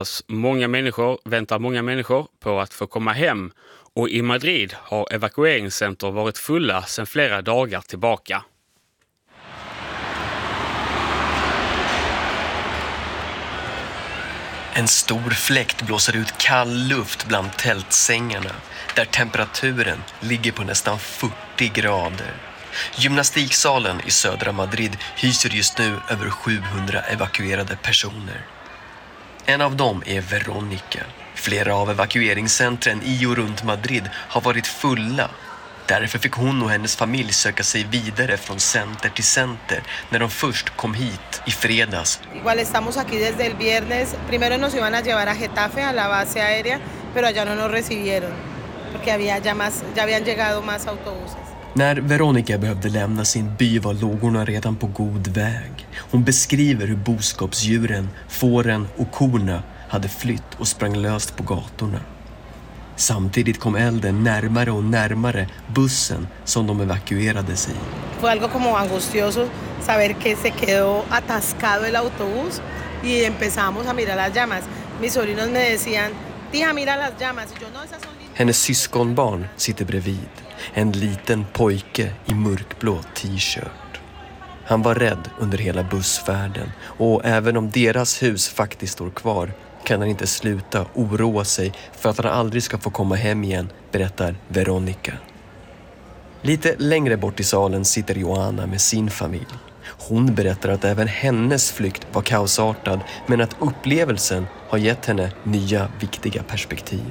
Många människor på att få komma hem, och i Madrid har evakueringscenter varit fulla sedan flera dagar tillbaka. En stor fläkt blåser ut kall luft bland tältsängarna där temperaturen ligger på nästan 40 grader. Gymnastiksalen i södra Madrid hyser just nu över 700 evakuerade personer. En av dem är Veronica. Flera av evakueringscentren i och runt Madrid har varit fulla. Därför fick hon och hennes familj söka sig vidare från center till center när de först kom hit i fredags. Igual estamos aquí desde el viernes. Primero nos iban a llevar a Getafe, a la base aérea, pero allá no nos recibieron porque ya habían llegado más autobuses. När Veronica behövde lämna sin by var lågorna redan på god väg. Hon beskriver hur boskapsdjuren, fåren och korna hade flytt och sprang löst på gatorna. Samtidigt kom elden närmare och närmare bussen som de evakuerades i. Fue algo como angustioso saber que se quedó atascado el autobús y empezamos a mirar las llamas. Mis sobrinos me decían, tía, mira las llamas. Y yo, no, esas son lindas. Hennes syskonbarn sitter bredvid. En liten pojke i mörkblå t-shirt. Han var rädd under hela bussfärden, och även om deras hus faktiskt står kvar kan han inte sluta oroa sig för att han aldrig ska få komma hem igen, berättar Veronica. Lite längre bort i salen sitter Joanna med sin familj. Hon berättar att även hennes flykt var kaosartad, men att upplevelsen har gett henne nya viktiga perspektiv.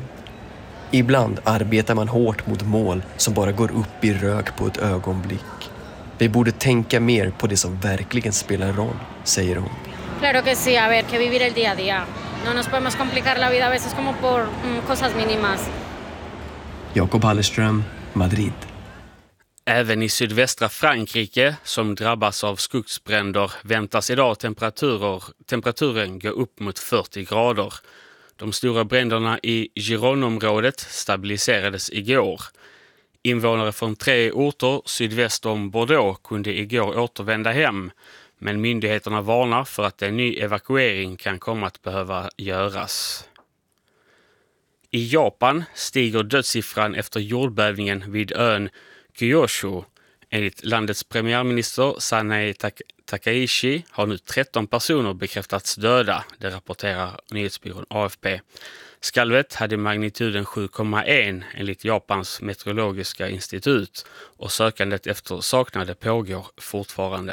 Ibland arbetar man hårt mot mål som bara går upp i rök på ett ögonblick. Vi borde tänka mer på det som verkligen spelar roll, säger hon. Claro que sí, a ver, que vivir el día a día. No nos podemos complicar la vida a veces como por cosas mínimas. Jakob Hallerström, Madrid. Även i sydvästra Frankrike, som drabbas av skogsbränder, väntas idag temperaturen gå upp mot 40 grader. De stora bränderna i Gironne-området stabiliserades igår. Invånare från 3 orter sydväst om Bordeaux kunde igår återvända hem, men myndigheterna varnar för att en ny evakuering kan komma att behöva göras. I Japan stiger dödssiffran efter jordbävningen vid ön Kyushu. Enligt landets premiärminister Sanae Takaichi har nu 13 personer bekräftats döda, det rapporterar nyhetsbyrån AFP. Skalvet hade magnituden 7,1 enligt Japans meteorologiska institut, och sökandet efter saknade pågår fortfarande.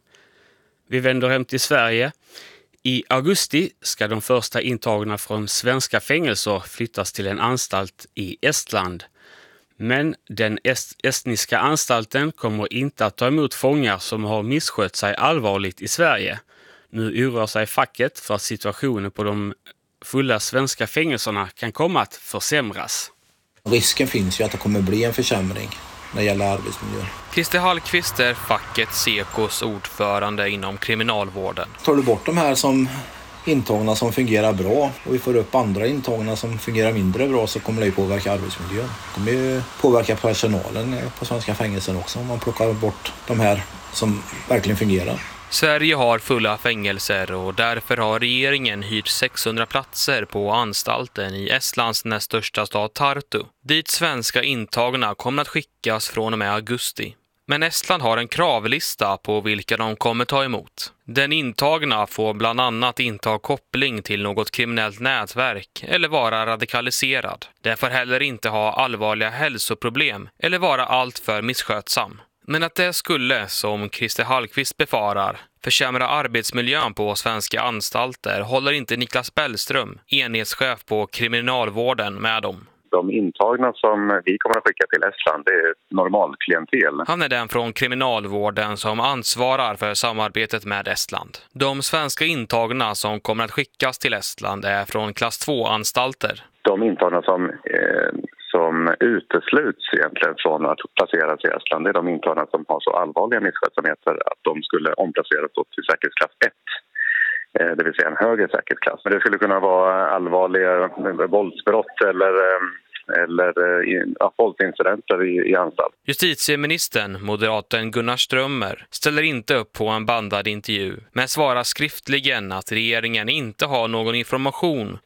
Vi vänder hem till Sverige. I augusti ska de första intagna från svenska fängelser flyttas till en anstalt i Estland. Men den estniska anstalten kommer inte att ta emot fångar som har misskött sig allvarligt i Sverige. Nu oroar sig facket för att situationen på de fulla svenska fängelserna kan komma att försämras. Risken finns ju att det kommer bli en försämring när det gäller arbetsmiljön. Christer Hallqvist är facket Sekos ordförande inom kriminalvården. Tar du bort de här som intagna som fungerar bra och vi får upp andra intagna som fungerar mindre bra, så kommer det ju påverka arbetsmiljön. Det kommer ju påverka personalen på svenska fängelser också om man plockar bort de här som verkligen fungerar. Sverige har fulla fängelser och därför har regeringen hyrt 600 platser på anstalten i Estlands näst största stad Tartu. Dit svenska intagna kommer att skickas från och med augusti. Men Estland har en kravlista på vilka de kommer ta emot. Den intagna får bland annat inte ha koppling till något kriminellt nätverk eller vara radikaliserad. Den får heller inte ha allvarliga hälsoproblem eller vara alltför misskötsam. Men att det skulle, som Christer Hallqvist befarar, försämra arbetsmiljön på svenska anstalter håller inte Niklas Bellström, enhetschef på kriminalvården, med om. De intagna som vi kommer att skicka till Estland, det är normalklientel. Han är den från kriminalvården som ansvarar för samarbetet med Estland. De svenska intagna som kommer att skickas till Estland är från klass 2-anstalter. De intagna som utesluts egentligen från att placeras i Estland, det är de intagna som har så allvarliga misskötsamheter att de skulle omplaceras till säkerhetsklass 1. Det vill säga en högre säkerhetsklass. Men det skulle kunna vara allvarliga våldsbrott eller eller våldsincidenter i anstalt. Justitieministern, moderaten Gunnar Strömmer, ställer inte upp på en bandad intervju, men svarar skriftligen att regeringen inte har någon information